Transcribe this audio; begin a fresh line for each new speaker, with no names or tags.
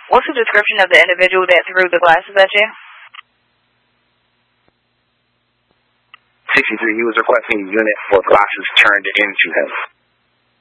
What's the description of the individual that threw the glasses at you?
63, he was requesting a unit for glasses turned into him.